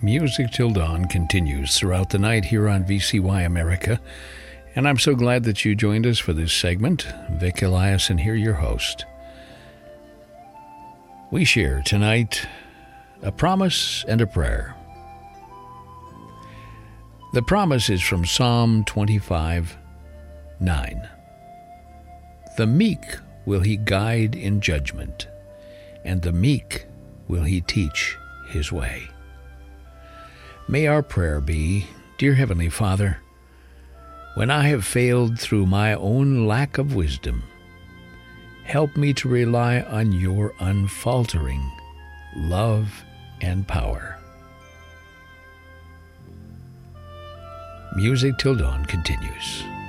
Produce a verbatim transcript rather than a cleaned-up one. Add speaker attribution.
Speaker 1: Music Till Dawn continues throughout the night here on V C Y America, and I'm so glad that you joined us for this segment. Vic Eliason here, your host. We share tonight a promise and a prayer. The promise is from Psalm twenty-five, nine. The meek will he guide in judgment, and the meek will he teach his way. May our prayer be, Dear Heavenly Father, when I have failed through my own lack of wisdom, help me to rely on your unfaltering love and power. Music Till Dawn continues.